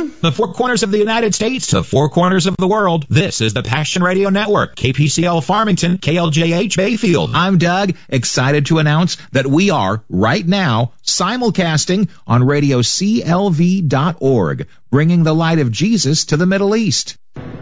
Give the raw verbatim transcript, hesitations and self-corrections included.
From the four corners of the United States to the four corners of the world, this is the Passion Radio Network, K P C L Farmington, K L J H Bayfield. I'm Doug, excited to announce that we are, right now, simulcasting on radio C L V dot org, bringing the light of Jesus to the Middle East.